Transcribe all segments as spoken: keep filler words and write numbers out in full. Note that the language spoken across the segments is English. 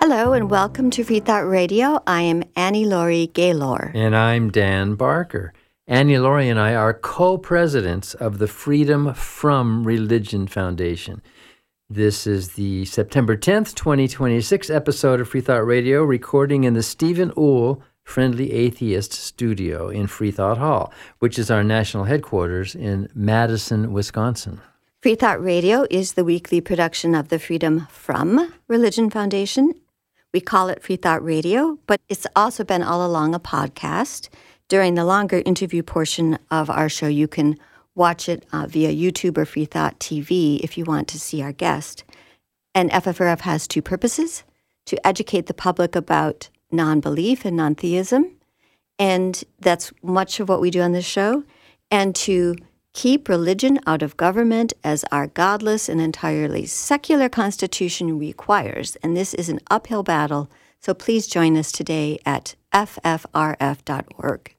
Hello and welcome to Free Thought Radio. I am Annie Laurie Gaylor. And I'm Dan Barker. Annie Laurie and I are co-presidents of the Freedom From Religion Foundation. This is the September tenth, twenty twenty-six episode of Free Thought Radio, recording in the Stephen Uhl Friendly Atheist Studio in Free Thought Hall, which is our national headquarters in Madison, Wisconsin. Free Thought Radio is the weekly production of the Freedom From Religion Foundation. We call it Free Thought Radio, but it's also been all along a podcast. During the longer interview portion of our show, you can watch it uh, via YouTube or Free Thought T V if you want to see our guest. And F F R F has two purposes: to educate the public about non-belief and non-theism, and that's much of what we do on this show, and to keep religion out of government as our godless and entirely secular Constitution requires. And this is an uphill battle, so please join us today at F F R F dot org.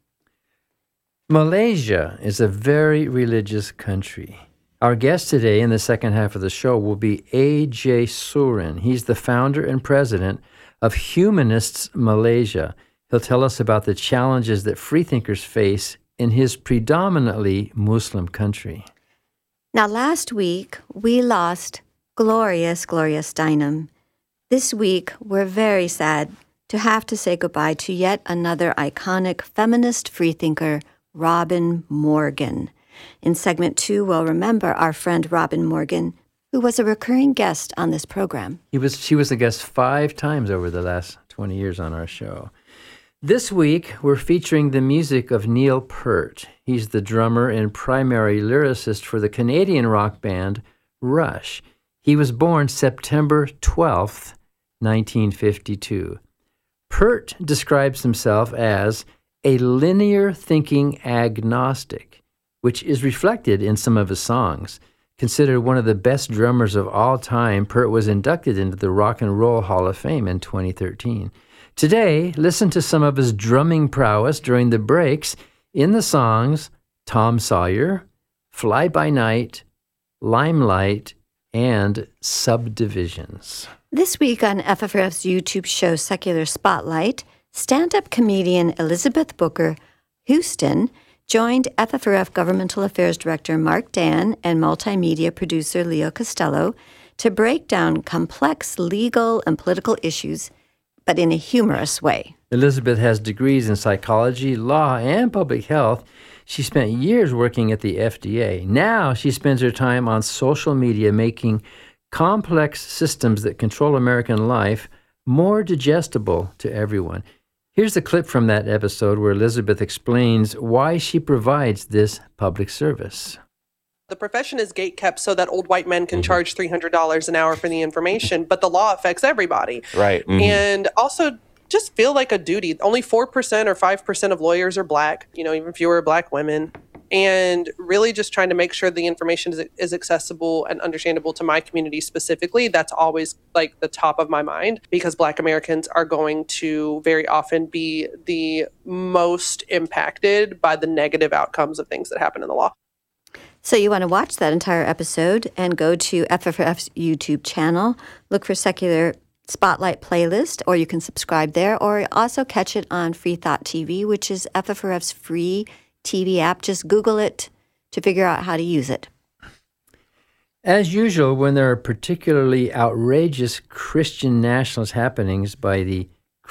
Malaysia is a very religious country. Our guest today in the second half of the show will be A J Surin. He's the founder and president of Humanists Malaysia. He'll tell us about the challenges that freethinkers face in his predominantly Muslim country. Now, last week, we lost glorious Gloria Steinem. This week, we're very sad to have to say goodbye to yet another iconic feminist freethinker, Robin Morgan. In segment two, we'll remember our friend Robin Morgan, who was a recurring guest on this program. He was, she was a guest five times over the last twenty years on our show. This week, we're featuring the music of Neil Peart. He's the drummer and primary lyricist for the Canadian rock band Rush. He was born September twelfth, nineteen fifty-two. Peart describes himself as a linear-thinking agnostic, which is reflected in some of his songs. Considered one of the best drummers of all time, Peart was inducted into the Rock and Roll Hall of Fame in twenty thirteen. Today, listen to some of his drumming prowess during the breaks in the songs Tom Sawyer, Fly By Night, Limelight, and Subdivisions. This week on F F R F's YouTube show Secular Spotlight, stand-up comedian Elizabeth Booker Houston joined F F R F Governmental Affairs Director Mark Dan and multimedia producer Leo Costello to break down complex legal and political issues, but in a humorous way. Elizabeth has degrees in psychology, law, and public health. She spent years working at the F D A. Now she spends her time on social media making complex systems that control American life more digestible to everyone. Here's a clip from that episode where Elizabeth explains why she provides this public service. The profession is gatekept so that old white men can mm-hmm. charge three hundred dollars an hour for the information, but the law affects everybody. Right. Mm-hmm. And also just feel like a duty. Only four percent or five percent of lawyers are black, you know, even fewer black women. And really just trying to make sure the information is, is accessible and understandable to my community specifically. That's always like the top of my mind, because Black Americans are going to very often be the most impacted by the negative outcomes of things that happen in the law. So you want to watch that entire episode and go to F F R F's YouTube channel, look for Secular Spotlight playlist, or you can subscribe there, or also catch it on Free Thought T V, which is F F R F's free T V app. Just Google it to figure out how to use it. As usual, when there are particularly outrageous Christian nationalist happenings by the